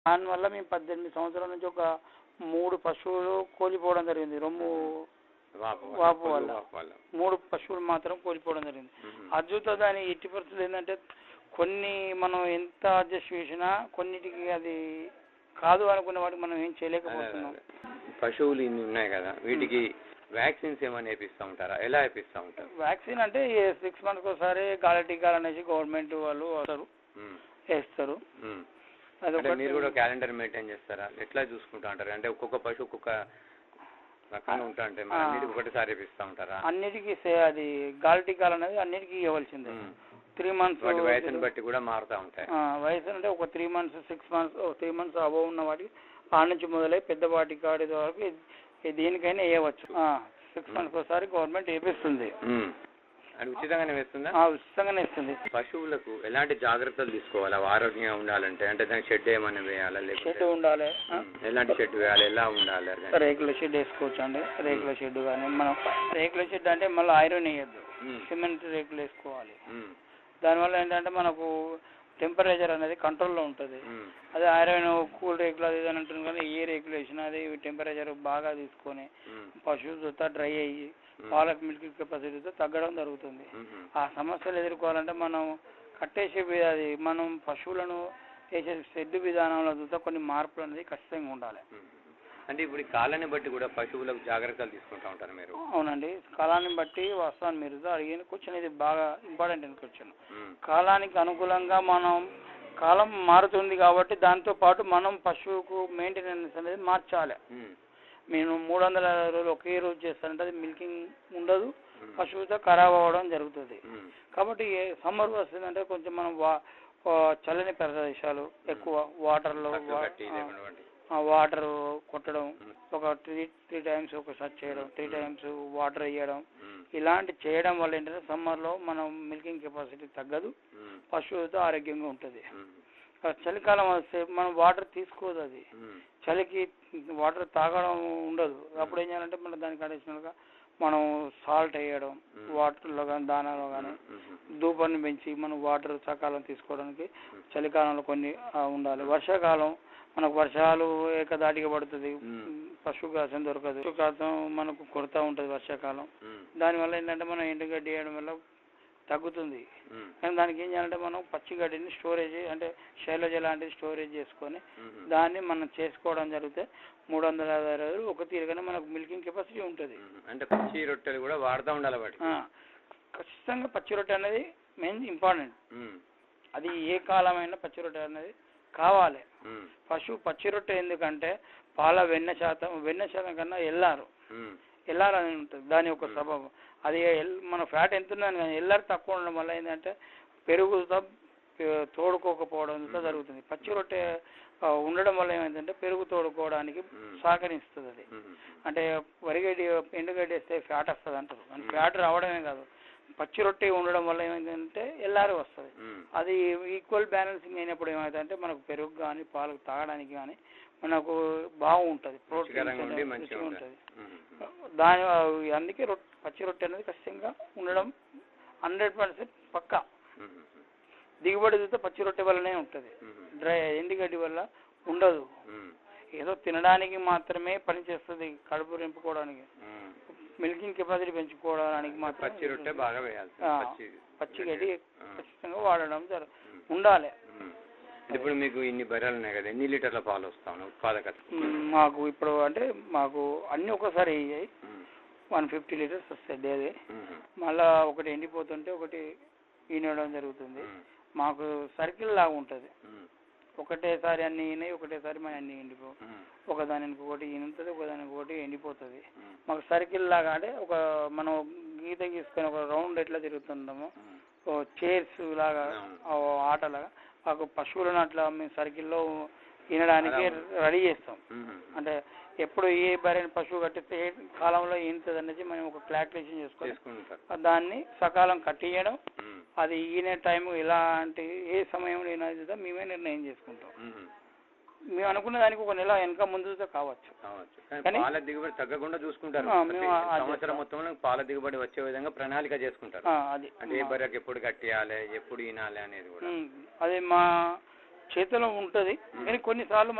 దానివల్ల మేము 18 సంవత్సరాల నుంచి ఒక 3 పశువులు కోల్పోవడం జరిగింది. రొమ్ము వాపు వల్ల 3 పశువులు మాత్రం కోల్పోవడం జరిగింది. అద్భుత దాని ఎట్టి పరిస్థితులు ఏంటంటే కొన్ని మనం ఎంత అడ్జస్ట్ చేసినా కొన్నిటికి అది కాదు అనుకున్న వాటికి మనం ఏం చేయలేకపోతున్నాం. పశువులు ఇన్ని ఉన్నాయి కదా, వీటికి వ్యాక్సిన్స్ ఏమైనా వేపిస్తూ ఉంటారా? ఎలా వేపిస్తూ ఉంటారు? వ్యాక్సిన్ అంటే 6 months ఒకసారి గాలి టీకాలు అనేసి గవర్నమెంట్ వాళ్ళు వస్తారు వేస్తారు. మీరు కూడా క్యాలెండర్ మెయింటైన్ చేస్తారా? ఎట్లా చూసుకుంటా ఉంటారు? అంటే ఒక్కొక్క పశువు ఒక్కొక్క రకంగా ఉంటా అంటే అన్నిటికీ ఒకటిసారి వేపిస్తూ ఉంటారా? అన్నిటికీ అది గాలి టీకాలు అనేది అన్నిటికీ ఇవ్వాల్సిందే. 3 months వయసుని బట్టి కూడా మారుతూ ఉంటాయి. వయసు అంటే ఒక 3 months 6 months 3 months అబోవ్ ఉన్న వాటికి ఆ నుంచి మొదలై పెద్దవాటి కాడి వరకు దేనికైనా వేయవచ్చు. 6 months ఒకసారి గవర్నమెంట్ వేపిస్తుంది. అది ఉచితంగానే వేస్తుందా? ఉచితంగానే ఇస్తుంది. పశువులకు ఎలాంటి జాగ్రత్తలు తీసుకోవాలి ఆరోగ్యంగా ఉండాలంటే? అంటే దానికి షెడ్ ఏమైనా వేయాలా? షెడ్ ఉండాలి. ఎలాంటి షెడ్ వేయాలి? ఎలా ఉండాలి? రేకుల షెడ్ వేసుకోవచ్చు అండి. రేకుల షెడ్ కానీ మనం రేకుల షెడ్ అంటే మళ్ళీ ఐరన్ వేయద్దు, సిమెంట్ రేకులు వేసుకోవాలి. దానివల్ల ఏంటంటే మనకు టెంపరేచర్ అనేది కంట్రోల్లో ఉంటుంది. అదే ఐరన్ కూల్ రేకులు అది అని అంటుంది కానీ ఏ రేకులు వేసినా అది టెంపరేచర్ బాగా తీసుకొని పశువుతో డ్రై అయ్యి పాలకు మిల్క్ కెపాసిటీతో తగ్గడం జరుగుతుంది. ఆ సమస్యలు ఎదుర్కోవాలంటే మనం కట్టేసే అది మనం పశువులను వేసే షెడ్ విధానంలో చూస్తే కొన్ని మార్పులు అనేది ఖచ్చితంగా ఉండాలి. అంటే ఇప్పుడు కాలాన్ని బట్టి కూడా పశువులకు జాగ్రత్తలు తీసుకుంటూ ఉంటారు మీరు? అవునండి, కాలాన్ని బట్టి వస్తాను. మీరు అడిగిన క్వశ్చన్ ఇది బాగా ఇంపార్టెంట్ క్వశ్చన్. కాలానికి అనుకూలంగా మనం కాలం మారుతుంది కాబట్టి దాంతో పాటు మనం పశువుకు మెయింటెనెన్స్ అనేది మార్చాలి. నేను 360 రోజులు ఒకే రోజు చేస్తానంటే అది మిల్కింగ్ ఉండదు, పశువుతో ఖరాబ్ అవ్వడం జరుగుతుంది. కాబట్టి సమ్మర్ వస్తుందంటే కొంచెం మనం చల్లని ప్రదేశాలు ఎక్కువ వాటర్ కొట్టడం, ఒక 3 times ఒకసారి చేయడం, 3 times వాటర్ వేయడం, ఇలాంటి చేయడం వల్ల ఏంటంటే సమ్మర్లో మనం మిల్కింగ్ కెపాసిటీ తగ్గదు, పశువుతో ఆరోగ్యంగా ఉంటుంది. చలికాలం వస్తే మనం వాటర్ తీసుకోదు, అది చలికి వాటర్ తాగడం ఉండదు. అప్పుడు ఏం చేయాలంటే మనం దానికి అడిషనల్గా మనం సాల్ట్ వేయడం వాటర్లో కానీ దానాలో కానీ ధూపాన్ని పెంచి మనం వాటర్ సకాలం తీసుకోవడానికి చలికాలంలో కొన్ని ఉండాలి. వర్షాకాలం మనకు వర్షాలు ఏకదాటిగా పడుతుంది, పశువు కాసం దొరకదు, పశువు కాసం మనకు కొరత ఉంటుంది వర్షాకాలం. దానివల్ల ఏంటంటే మనం ఎండుగడ్డి వేయడం వల్ల తగ్గుతుంది. కానీ దానికి ఏం చేయాలంటే మనం పచ్చిగడ్డిని స్టోరేజ్ అంటే శైలజ లాంటిది స్టోరేజ్ చేసుకొని దాన్ని మనం చేసుకోవడం జరిగితే 360 రోజులు ఒక తీరుగానే మనకు మిల్కింగ్ కెపాసిటీ ఉంటుంది. అంటే పచ్చి రొట్టెలు కూడా వాడుతూ ఉండాలి. ఖచ్చితంగా పచ్చి రొట్టె అనేది మెయిన్ ఇంపార్టెంట్. అది ఏ కాలమైనా పచ్చి రొట్టె అనేది కావాలి. పశువు పచ్చి రొట్టె ఎందుకంటే వెన్న శాతం కన్నా ఎల్లారు అని ఉంటుంది. దాని యొక్క సబబు అది మన ఫ్యాట్ ఎంత ఉన్నదని కానీ ఎల్లారు తక్కువ ఉండడం వల్ల ఏంటంటే పెరుగుతో తోడుకోకపోవడం జరుగుతుంది. పచ్చి రొట్టె ఉండడం వల్ల ఏమైందంటే పెరుగు తోడుకోవడానికి సహకరిస్తుంది. అది అంటే వరిగడ్డి ఎండుగడ్డి వేస్తే ఫ్యాట్ వస్తుంది అంటారు, కానీ ఫ్యాట్ రావడమే కాదు, పచ్చి రొట్టె ఉండడం వల్ల ఏమైందంటే ఎల్లారు వస్తుంది. అది ఈక్వల్ బ్యాలెన్సింగ్ అయినప్పుడు ఏమవుతుందంటే మనకు పెరుగు కానీ పాలకు తాగడానికి కానీ మనకు బాగుంటుంది, ప్రోటీన్ ఉంటుంది. అందుకే పచ్చి రొట్టె అనేది ఖచ్చితంగా ఉండడం 100% పక్కా. దిగుబడి చూస్తే పచ్చి రొట్టె వల్లనే ఉంటుంది, ఎండుగడ్డి వల్ల ఉండదు. ఏదో తినడానికి మాత్రమే పనిచేస్తుంది, కడుపు నింపుకోవడానికి, మిల్కింగ్ కెపాసిటీ పెంచుకోవడానికి మాత్రం పచ్చి రొట్టె బాగా వేయాలి. పచ్చి గడ్డి ఖచ్చితంగా వాడడం ఉండాలి. ఇప్పుడు మీకు ఇన్ని బర్రెలు ఉన్నాయి కదా, ఎన్ని లీటర్ల పాలు వస్తాను ఉత్పాదకత? మాకు ఇప్పుడు అంటే మాకు అన్ని ఒకసారి అయ్యాయి, 150 liters వస్తాయి డైలీ. మళ్ళా ఒకటి ఎండిపోతుంటే ఒకటి ఈనడం జరుగుతుంది. మాకు సర్కిల్ లాగా ఉంటుంది, ఒకటేసారి అన్ని ఈనాయి, ఒకటేసారి మన అన్ని ఎండిపోవు, ఒకదానికి ఒకటి ఈనుతుంది, ఒకదానికి ఒకటి ఎండిపోతుంది. మాకు సర్కిల్ లాగా అంటే ఒక మనం గీత గీసుకొని ఒక రౌండ్ ఎట్లా తిరుగుతుంటామో చైర్స్ లాగా ఆటలాగా మాకు పశువులను అట్లా మేము సర్కిల్లో ఈనడానికి రెడీ చేస్తాం. అంటే ఎప్పుడు ఏ బరైన పశువు కట్టిస్తే ఏ కాలంలో ఈనుతుంది అనేది మనం ఒక క్యాల్కులేషన్ చేసుకొని దాన్ని సకాలం కట్టియడం, అది ఈనే టైం ఎలాంటి ఏ సమయంలో ఈనదో మేమే నిర్ణయం చేసుకుంటాం. మేము అనుకున్న దానికి ఒక నెల వెనక ముందుతో కావచ్చు, కానీ పాల దిగుబడి తగ్గకుండా చూసుకుంటారు. సంవత్సరం మొత్తంలో పాల దిగుబడి వచ్చే విధంగా ప్రణాళిక చేసుకుంటారు. అది అంటే ఏ బర్రెకి ఎప్పుడు కట్టియాలి, ఎప్పుడు ఈనాలి అనేది కూడా. అదే మా చేతిలో ఉంటుంది కానీ కొన్నిసార్లు